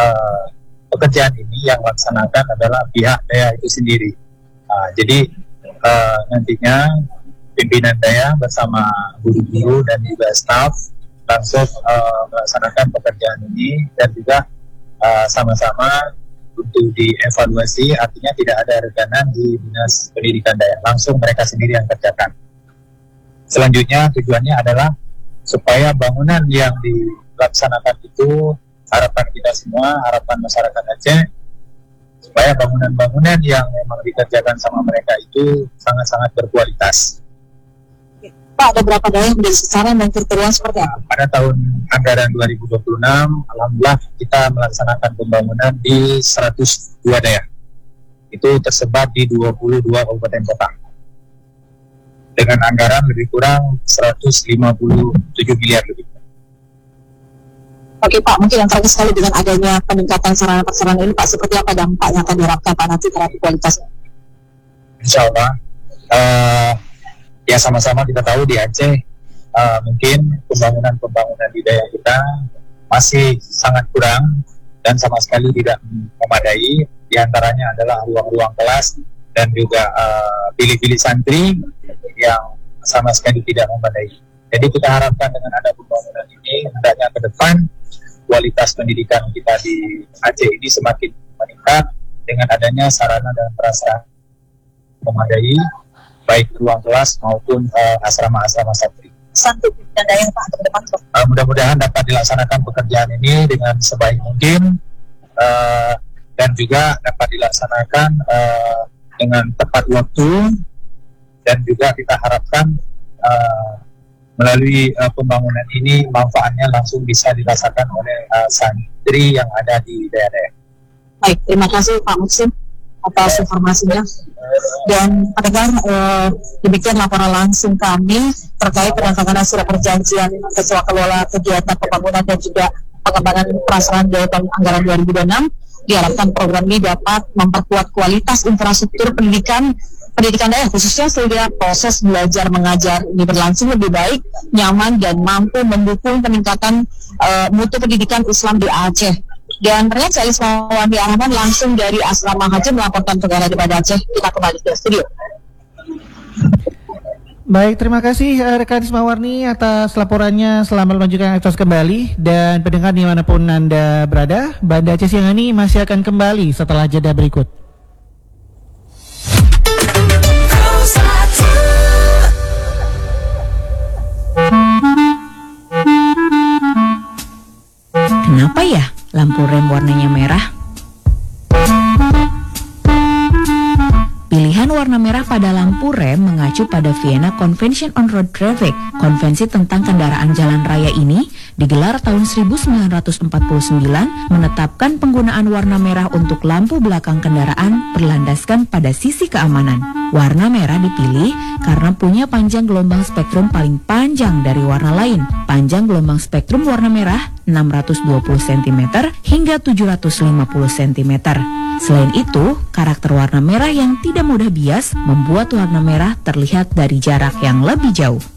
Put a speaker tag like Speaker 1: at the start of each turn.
Speaker 1: pekerjaan ini yang melaksanakan adalah pihak daya itu sendiri. Jadi nantinya pimpinan daya bersama guru-guru dan juga staf langsung melaksanakan pekerjaan ini, dan juga sama-sama untuk dievaluasi, artinya tidak ada rekanan di Dinas Pendidikan Daya, langsung mereka sendiri yang kerjakan. Selanjutnya tujuannya adalah supaya bangunan yang dilaksanakan itu, harapan kita semua, harapan masyarakat Aceh, supaya bangunan-bangunan yang memang dikerjakan sama mereka itu sangat-sangat berkualitas.
Speaker 2: Pak, ada berapa daya yang menjadi sasaran dan kriteria seperti apa?
Speaker 1: Pada tahun anggaran 2026, alhamdulillah kita melaksanakan pembangunan di 102 daya. Itu tersebar di 22 kabupaten kota. Dengan anggaran lebih kurang 157 miliar lebih.
Speaker 2: Oke Pak, mungkin yang terakhir sekali, dengan adanya peningkatan sarana prasarana ini Pak, seperti apa dampak yang akan diharapkan Pak nanti terhadap kualitasnya?
Speaker 1: Insya Allah, ya sama-sama kita tahu di Aceh mungkin pembangunan di daerah kita masih sangat kurang dan sama sekali tidak memadai. Di antaranya adalah ruang-ruang kelas dan juga bilik-bilik santri yang sama sekali tidak memadai. Jadi kita harapkan dengan ada pembangunan ini, hendaknya ke depan kualitas pendidikan kita di Aceh ini semakin meningkat dengan adanya sarana dan prasarana memadai, baik ruang kelas maupun asrama-asrama santri.
Speaker 2: Santri dan daya Pak ke depan.
Speaker 1: Mudah-mudahan dapat dilaksanakan pekerjaan ini dengan sebaik mungkin dan juga dapat dilaksanakan dengan tepat waktu, dan juga kita harapkan melalui pembangunan ini manfaatnya langsung bisa dirasakan oleh santri yang ada di daerah.
Speaker 2: Baik, terima kasih Pak Muksin atas informasinya. Dan pendengar, demikian laporan langsung kami terkait penandatanganan surat perjanjian ketua kelola kegiatan pembangunan dan juga pengembangan prasarana daya bangun anggaran 2026. Diharapkan program ini dapat memperkuat kualitas infrastruktur pendidikan daya, khususnya sehingga proses belajar mengajar ini berlangsung lebih baik, nyaman, dan mampu mendukung peningkatan mutu pendidikan Islam di Aceh. Dan ternyata saya Ismawani Arhaman langsung dari Asrama Haji melaporkan negara daripada Aceh. Kita kembali ke studio.
Speaker 3: Baik, terima kasih rekan Ismawarni atas laporannya. Selamat melanjutkan aktivitas kembali. Dan pendengar dimanapun Anda berada, Banda Aceh Siang ini masih akan kembali setelah jeda berikut.
Speaker 4: Kenapa ya lampu rem warnanya merah? Pilihan warna merah pada lampu rem mengacu pada Vienna Convention on Road Traffic. Konvensi tentang kendaraan jalan raya ini digelar tahun 1949, menetapkan penggunaan warna merah untuk lampu belakang kendaraan berlandaskan pada sisi keamanan. Warna merah dipilih karena punya panjang gelombang spektrum paling panjang dari warna lain. Panjang gelombang spektrum warna merah 620 cm hingga 750 cm. Selain itu, karakter warna merah yang tidak mudah bias membuat warna merah terlihat dari jarak yang lebih jauh.